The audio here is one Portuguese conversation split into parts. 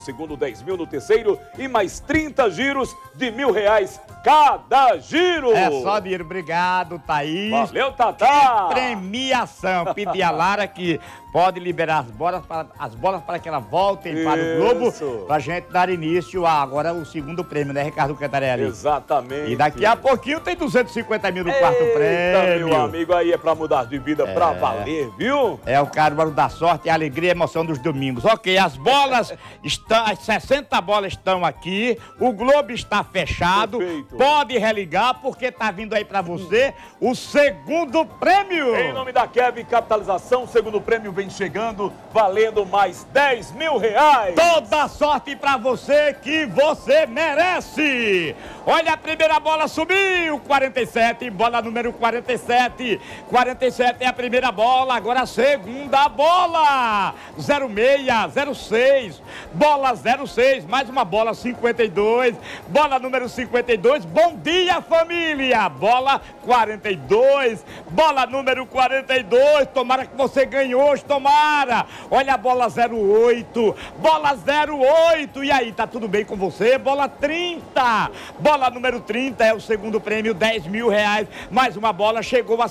segundo 10 mil no terceiro e mais 30 giros de R$1.000 cada giro. É só dinheiro, obrigado, Thaís. Valeu, Tatá. Que premiação. Pedi a Lara que pode liberar as bolas para que elas voltem para o Globo, pra gente dar início a agora o segundo prêmio, né, Ricardo Cantarelli? Exatamente. E daqui a pouquinho tem 250 mil no quarto prêmio. Meu amigo, aí é pra mudar de vida pra valer, viu? É o Caruaru da Sorte, a alegria e a emoção dos domingos. Ok, as bolas estão, as 60 bolas estão aqui, o Globo está fechado. Perfeito. Pode religar porque tá vindo aí pra você o segundo prêmio. Em nome da Kevin Capitalização, o segundo prêmio vem chegando, valendo mais R$10.000. Toda sorte pra você que você merece. Olha, a primeira bola subiu, 47, bola número 47. 47 é a primeira bola, agora a segunda bola. 06, 06, bola 06, mais uma bola 52, bola número 52. Bom dia, família. Bola 42, bola número 42. Tomara que você ganhe hoje, tomara. Olha a bola 08, bola 08. E aí, tá tudo bem com você? Bola 30, bola número 30 é o segundo prêmio, R$10.000. Mais uma bola, chegou a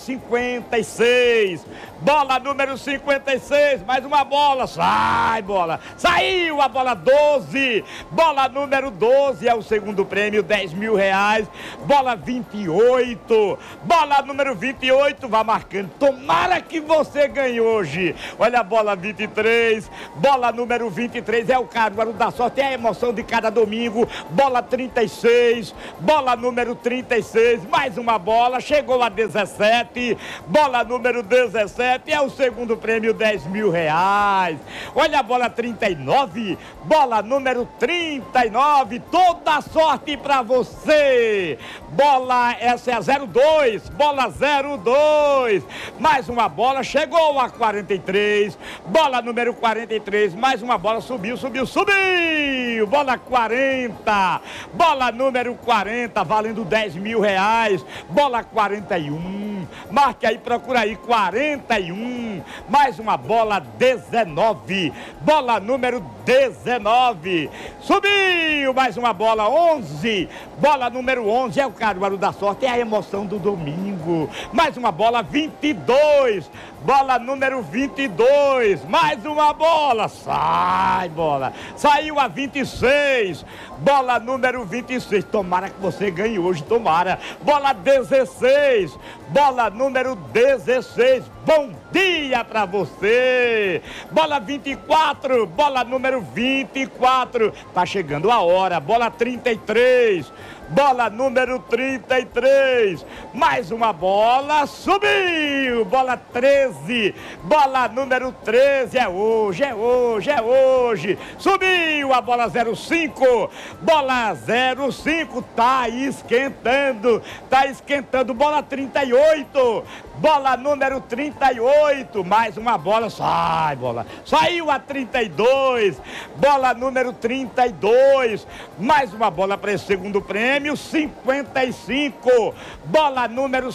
56. Bola número 56, mais uma bola. Sai, bola. Saiu a bola 12. Bola número 12 é o segundo prêmio, R$10.000. Bola 28. Bola número 28, vá marcando. Tomara que você ganhe hoje. Olha a bola 23. Bola número 23 é o Caruaru da Sorte, é a emoção de cada domingo. Bola 36. Bola número 36, mais uma bola, chegou a 17. Bola número 17 é o segundo prêmio, R$10.000. Olha a bola 39, bola número 39, toda a sorte pra você. Bola, essa é a 02, bola 02, mais uma bola, chegou a 43. Bola número 43, mais uma bola, subiu, subiu, subiu. Bola 40, bola número 40, valendo R$10.000. Bola 41, marque aí, procura aí, 41. Mais uma bola 19, bola número 19. Subiu, mais uma bola 11, bola número 11 é o Caruaru da Sorte, é a emoção do domingo. Mais uma bola 22, bola número 22. Mais uma bola, sai bola. Saiu a 26, bola número 26. Tomara que você ganhe hoje, tomara. Bola 16, bola número 16. Bom dia pra você. Bola 24, bola número 24. Tá chegando a hora. Bola 33, bola número 33. Mais uma bola, subiu. Bola 13, bola número 13. É hoje, é hoje, é hoje. Subiu a bola 05, bola 05. Tá esquentando, tá esquentando. Bola 38, bola número 38. Mais uma bola, sai bola. Saiu a 32, bola número 32. Mais uma bola para esse segundo prêmio, 55, bola número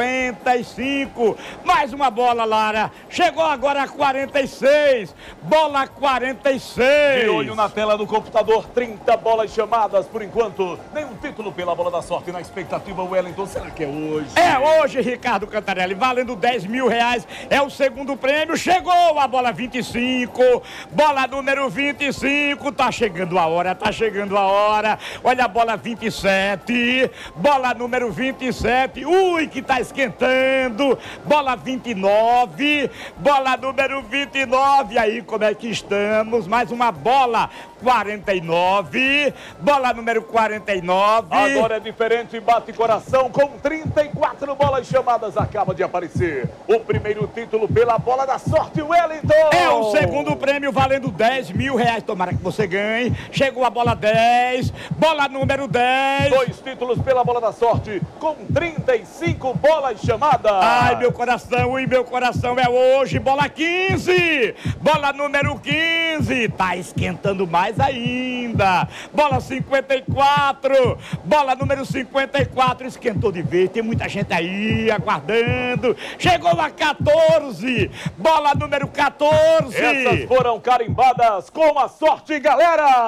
55. Mais uma bola, Lara. Chegou agora a 46, bola 46. De olho na tela do computador, 30 bolas chamadas por enquanto. Nenhum título pela bola da sorte na expectativa, Wellington. Será que é hoje? É hoje, Ricardo Cantarelli, valendo R$10.000. É o segundo prêmio. Chegou a bola 25, bola número 25. Tá chegando a hora, tá chegando a hora. Olha a bola 27, bola número 27. Ui, que tá esquentando. Bola 29, bola número 29. E aí, como é que estamos? Mais uma bola 49, bola número 49. Agora é diferente, bate coração com 34 bolas chamadas. Acaba de aparecer o primeiro título pela bola da sorte, Wellington. É o segundo prêmio valendo R$10.000. Tomara que você ganhe. Chegou a bola 10, bola número 10. 2 títulos pela bola da sorte com 35 bolas chamadas. Ai, meu coração, e meu coração é hoje. Bola 15, bola número 15. Tá esquentando mais ainda. Bola 54, bola número 54. Esquentou de vez, tem muita gente aí aguardando. Chegou a 14. Bola número 14. Essas foram carimbadas com a sorte, galera.